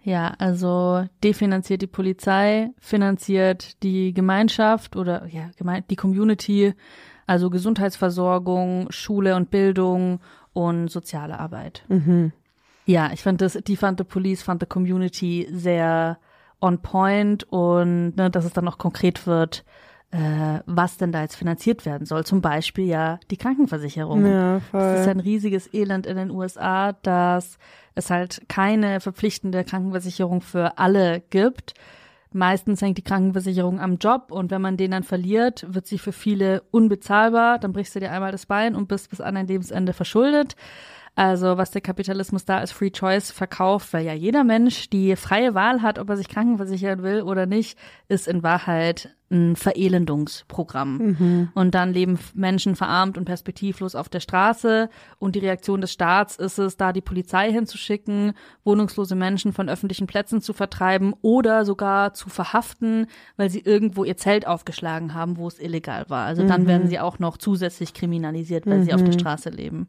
Ja, also definanziert die Polizei, finanziert die Gemeinschaft oder ja, die Community, also Gesundheitsversorgung, Schule und Bildung und soziale Arbeit. Mhm. Ja, ich fand die fand the Police, fand the Community sehr on point und ne, dass es dann noch konkret wird, was denn da jetzt finanziert werden soll. Zum Beispiel ja die Krankenversicherung. Ja, voll. Das ist ein riesiges Elend in den USA, dass es halt keine verpflichtende Krankenversicherung für alle gibt. Meistens hängt die Krankenversicherung am Job und wenn man den dann verliert, wird sie für viele unbezahlbar. Dann brichst du dir einmal das Bein und bist bis an dein Lebensende verschuldet. Also was der Kapitalismus da als Free Choice verkauft, weil ja jeder Mensch die freie Wahl hat, ob er sich krankenversichern will oder nicht, ist in Wahrheit ein Verelendungsprogramm. Mhm. Und dann leben Menschen verarmt und perspektivlos auf der Straße und die Reaktion des Staats ist es, da die Polizei hinzuschicken, wohnungslose Menschen von öffentlichen Plätzen zu vertreiben oder sogar zu verhaften, weil sie irgendwo ihr Zelt aufgeschlagen haben, wo es illegal war. Also dann werden sie auch noch zusätzlich kriminalisiert, weil sie auf der Straße leben.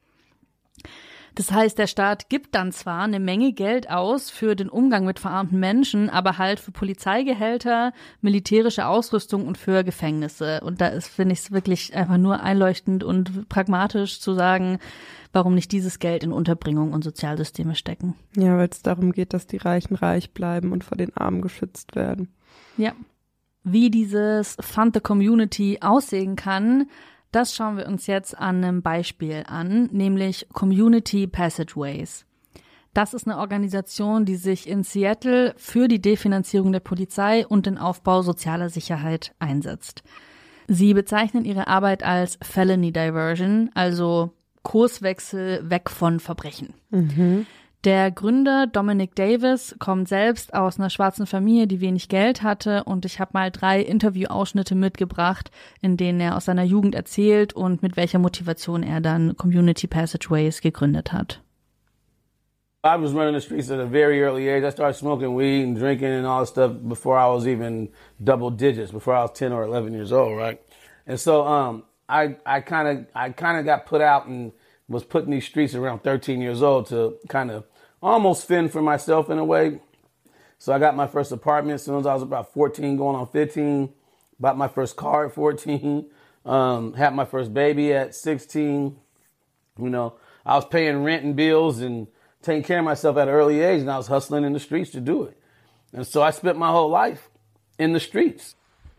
Das heißt, der Staat gibt dann zwar eine Menge Geld aus für den Umgang mit verarmten Menschen, aber halt für Polizeigehälter, militärische Ausrüstung und für Gefängnisse. Und da finde ich es wirklich einfach nur einleuchtend und pragmatisch zu sagen, warum nicht dieses Geld in Unterbringung und Sozialsysteme stecken. Ja, weil es darum geht, dass die Reichen reich bleiben und vor den Armen geschützt werden. Ja. Wie dieses Fund the Community aussehen kann, das schauen wir uns jetzt an einem Beispiel an, nämlich Community Passageways. Das ist eine Organisation, die sich in Seattle für die Definanzierung der Polizei und den Aufbau sozialer Sicherheit einsetzt. Sie bezeichnen ihre Arbeit als Felony Diversion, also Kurswechsel weg von Verbrechen. Mhm. Der Gründer Dominic Davis kommt selbst aus einer schwarzen Familie, die wenig Geld hatte und ich habe mal 3 Interviewausschnitte mitgebracht, in denen er aus seiner Jugend erzählt und mit welcher Motivation er dann Community Passageways gegründet hat. I was running the streets at a very early age. I started smoking weed and drinking and all that stuff before I was even double digits, before I was 10 or 11 years old, right? And so I kind of got put out and was put in these streets around 13 years old to kind of almost fend for myself in a way. So I got my first apartment as soon as I was about 14 going on 15, bought my first car at 14, had my first baby at 16. You know, I was paying rent and bills and taking care of myself at an early age, and I was hustling in the streets to do it. And so I spent my whole life in the streets.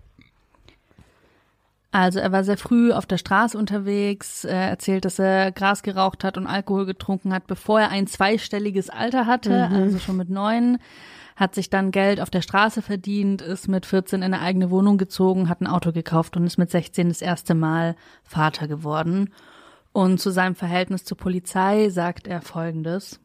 Also er war sehr früh auf der Straße unterwegs, er erzählt, dass er Gras geraucht hat und Alkohol getrunken hat, bevor er ein 2-stelliges Alter hatte, also schon mit 9, hat sich dann Geld auf der Straße verdient, ist mit 14 in eine eigene Wohnung gezogen, hat ein Auto gekauft und ist mit 16 das erste Mal Vater geworden. Und zu seinem Verhältnis zur Polizei sagt er Folgendes.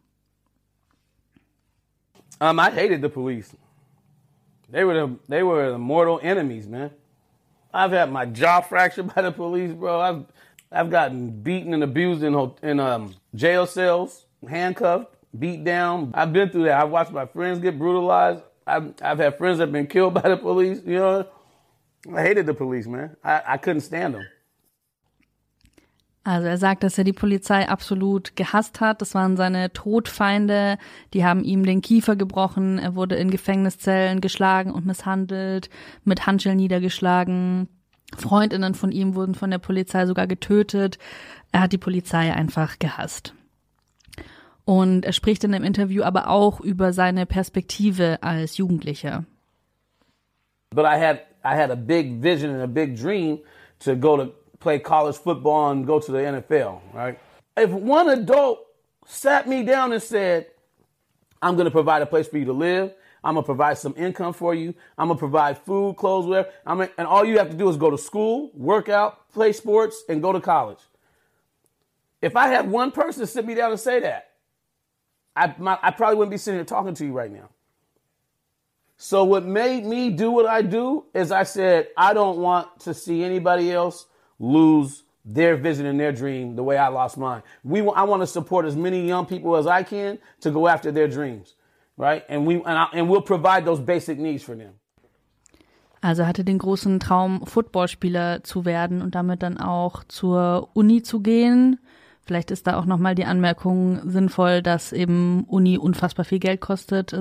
I hated the police. They were the mortal enemies, man. I've had my jaw fractured by the police, bro. I've gotten beaten and abused in jail cells, handcuffed, beat down. I've been through that. I've watched my friends get brutalized. I've had friends that have been killed by the police. You know, I hated the police, man. I couldn't stand them. Also er sagt, dass er die Polizei absolut gehasst hat. Das waren seine Todfeinde. Die haben ihm den Kiefer gebrochen. Er wurde in Gefängniszellen geschlagen und misshandelt, mit Handschellen niedergeschlagen. Freundinnen von ihm wurden von der Polizei sogar getötet. Er hat die Polizei einfach gehasst. Und er spricht in dem Interview aber auch über seine Perspektive als Jugendlicher. But I had a big vision and a big dream to go to play college football and go to the NFL, right? If one adult sat me down and said, I'm going to provide a place for you to live, I'm going to provide some income for you, I'm going to provide food, clothes, whatever, and all you have to do is go to school, work out, play sports, and go to college. If I had one person sit me down and say that, I probably wouldn't be sitting here talking to you right now. So what made me do what I do is I said, I don't want to see anybody else lose their vision and their dream the way I lost mine. I want to support as many young people as I can to go after their dreams, right? And we'll provide those basic needs for them. Also er hatte den großen Traum, Footballspieler zu werden und damit dann auch zur Uni zu gehen. Vielleicht ist da auch nochmal die Anmerkung sinnvoll, dass eben Uni unfassbar viel Geld kostet.